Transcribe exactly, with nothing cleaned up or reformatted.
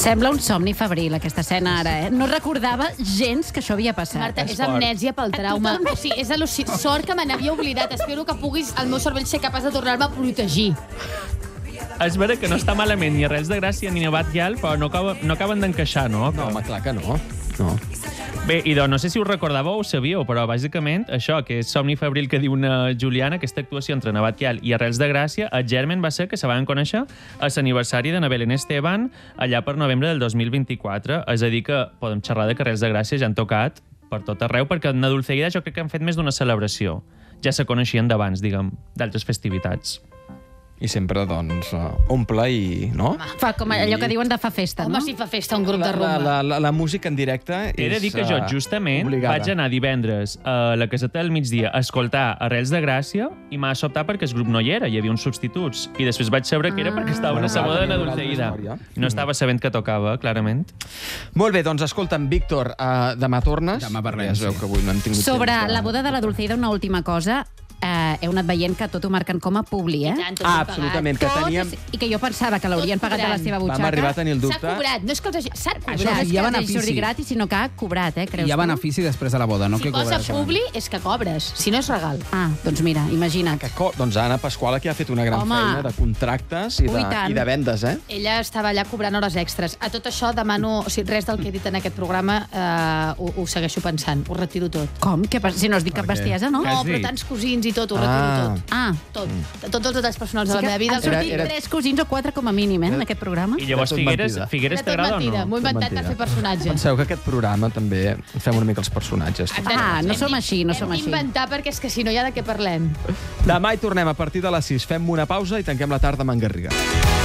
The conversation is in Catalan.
Sembla un somni febril, aquesta escena ara, eh? No recordava gens que això havia passat. Marta, és amnèsia pel trauma. O sigui, és al·lucinant. Sort que me n'havia oblidat. Espero que puguis, el meu cervell, ser capaç de tornar-me a protegir. És vera que no està malament ni a Arrels de Gràcia ni a Batllal, però no acaben, no acaben d'encaixar, no? No, home, clar que no. no. Bé, idò, no sé si us recordàveu o ho sabíeu, però bàsicament això, que és somni febril que diu una Juliana, aquesta actuació entre Batllal i Arrels de Gràcia, el germen va ser que se van conèixer a l'aniversari de na Belén Esteban allà per novembre del dos mil vint-i-quatre. És a dir, que podem xerrar de que Arrels de Gràcia ja han tocat per tot arreu, perquè na Dulceida jo crec que han fet més d'una celebració. Ja se coneixien d'abans, diguem, d'altres festivitats. I sempre, doncs, omple i... no? Fa com allò que diuen de fa festa, no? Home, si fa festa un grup de La, rumba. la, la, la música en directe és He de dir que jo, justament, obligada. vaig anar divendres a la caseta del migdia a escoltar Arrels de Gràcia i m'ha sobtat perquè el grup no hi era, hi havia uns substituts. I després vaig saber que era perquè estava una segona de na Dulceida. No estava sabent que tocava, clarament. Molt bé, doncs, escolta'm, Víctor, uh, demà tornes. Demà parlem, Ja es veu sí. que avui no hem tingut Sobre temps de... la boda de la Dulceida, una última cosa. Eh, heu anat veient que tot ho marquen com a publi, eh? I tant, tot Ah, ben absolutament, que Tot teníem... és- I que jo pensava que l'haurien Tot pagat de la cobrant. seva butxaca. Vam arribar a tenir el S'ha dubte. cobrat, no és que els hagi... S'ha Això cobrat. no és hi ha que benefici. surti gratis, sinó que ha cobrat, eh? Creus Hi ha tu? benefici després de la boda, no Si que posa cobres. publi, és que cobres. Si no, és regal. Ah, doncs mira, imagina't. Que co... Doncs Anna Pasqual aquí ha fet una gran Home. feina de contractes i de, Ui, tant. i de vendes, eh? Ella estava allà cobrant hores extres. A tot això demano... O sigui, res del que he dit en aquest programa eh, ho, ho segueixo pensant. Ho retiro tot. Com? Que, pas- si no es dic cap bestiesa, no? No, has però dit? tants cosins i tot, ho retiro Ah. tot. Ah, Tot. Tots els detalls personals de sí la que meva vida. han sortit Era- era- tres cosins o quatre com a mínim, eh, en aquest programa. I llavors tot Figueres, mentida. Figueres Era tot t'agrada o mentida. no? M'ho he inventat per mentida. fer personatge. Penseu que aquest programa també fem una mica els personatges. Ah, no Hem som d'in- així, no som Hem així. d'inventar perquè és que si no hi ha de què parlem. Demà hi tornem a partir de les sis. Fem una pausa i tanquem la tarda amb en Garriga.